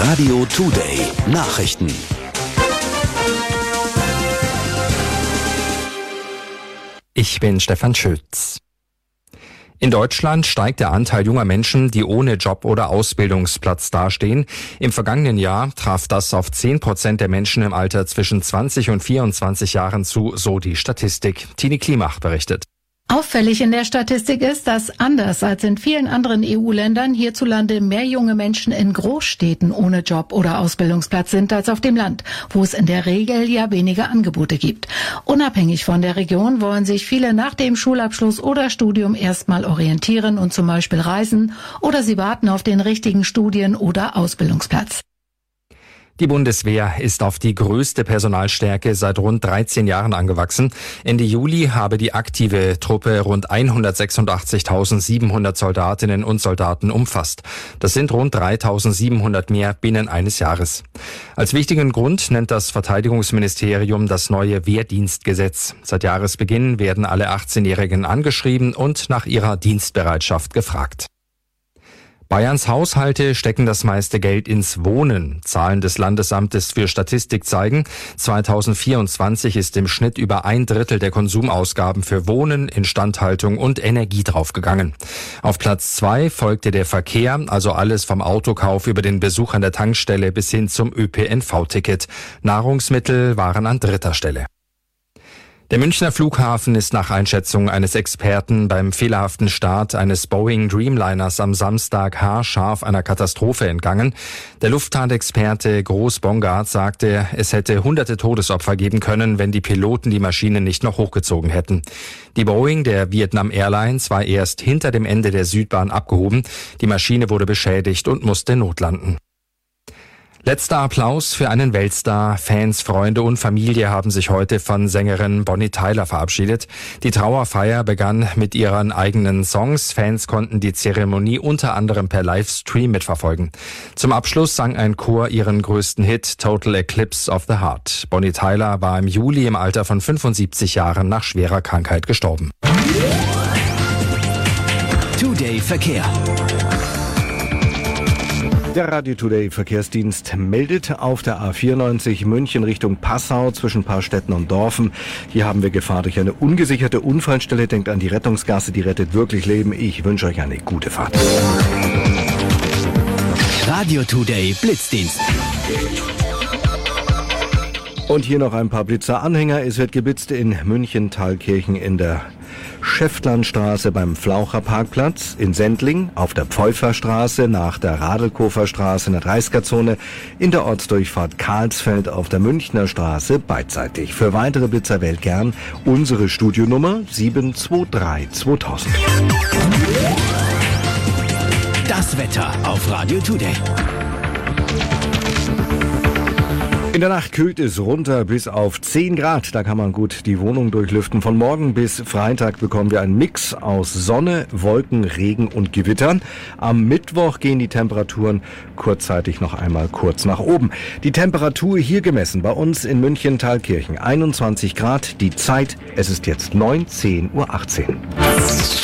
Radio Today Nachrichten. Ich bin Stefan Schütz. In Deutschland steigt der Anteil junger Menschen, die ohne Job oder Ausbildungsplatz dastehen. Im vergangenen Jahr traf das auf 10% der Menschen im Alter zwischen 20 und 24 Jahren zu, so die Statistik. Tini Klimach berichtet. Auffällig in der Statistik ist, dass anders als in vielen anderen EU-Ländern hierzulande mehr junge Menschen in Großstädten ohne Job oder Ausbildungsplatz sind als auf dem Land, wo es in der Regel ja weniger Angebote gibt. Unabhängig von der Region wollen sich viele nach dem Schulabschluss oder Studium erstmal orientieren und zum Beispiel reisen, oder sie warten auf den richtigen Studien- oder Ausbildungsplatz. Die Bundeswehr ist auf die größte Personalstärke seit rund 13 Jahren angewachsen. Ende Juli habe die aktive Truppe rund 186.700 Soldatinnen und Soldaten umfasst. Das sind rund 3.700 mehr binnen eines Jahres. Als wichtigen Grund nennt das Verteidigungsministerium das neue Wehrdienstgesetz. Seit Jahresbeginn werden alle 18-Jährigen angeschrieben und nach ihrer Dienstbereitschaft gefragt. Bayerns Haushalte stecken das meiste Geld ins Wohnen. Zahlen des Landesamtes für Statistik zeigen, 2024 ist im Schnitt über 1/3 der Konsumausgaben für Wohnen, Instandhaltung und Energie draufgegangen. Auf Platz 2 folgte der Verkehr, also alles vom Autokauf über den Besuch an der Tankstelle bis hin zum ÖPNV-Ticket. Nahrungsmittel waren an 3. Stelle. Der Münchner Flughafen ist nach Einschätzung eines Experten beim fehlerhaften Start eines Boeing Dreamliners am Samstag haarscharf einer Katastrophe entgangen. Der Luftfahrtexperte Groß Bongard sagte, es hätte hunderte Todesopfer geben können, wenn die Piloten die Maschine nicht noch hochgezogen hätten. Die Boeing der Vietnam Airlines war erst hinter dem Ende der Südbahn abgehoben. Die Maschine wurde beschädigt und musste notlanden. Letzter Applaus für einen Weltstar. Fans, Freunde und Familie haben sich heute von Sängerin Bonnie Tyler verabschiedet. Die Trauerfeier begann mit ihren eigenen Songs. Fans konnten die Zeremonie unter anderem per Livestream mitverfolgen. Zum Abschluss sang ein Chor ihren größten Hit Total Eclipse of the Heart. Bonnie Tyler war im Juli im Alter von 75 Jahren nach schwerer Krankheit gestorben. Today Verkehr. Der Radio Today Verkehrsdienst meldet auf der A94 München Richtung Passau zwischen Parstetten und Dorfen. Hier haben wir Gefahr durch eine ungesicherte Unfallstelle. Denkt an die Rettungsgasse, die rettet wirklich Leben. Ich wünsche euch eine gute Fahrt. Radio Today Blitzdienst. Und hier noch ein paar Blitzer-Anhänger. Es wird geblitzt in München-Thalkirchen in der Schäftlarnstraße beim Flaucher-Parkplatz, in Sendling, auf der Pfeuferstraße, nach der Radelkofer Straße in der 30er-Zone, in der Ortsdurchfahrt Karlsfeld auf der Münchner Straße beidseitig. Für weitere Blitzer wählt gern unsere Studionummer 723 2000. Das Wetter auf Radio Today. In der Nacht kühlt es runter bis auf 10 Grad. Da kann man gut die Wohnung durchlüften. Von morgen bis Freitag bekommen wir einen Mix aus Sonne, Wolken, Regen und Gewittern. Am Mittwoch gehen die Temperaturen kurzzeitig noch einmal kurz nach oben. Die Temperatur hier gemessen bei uns in München-Thalkirchen 21 Grad. Die Zeit, es ist jetzt 19:18 Uhr.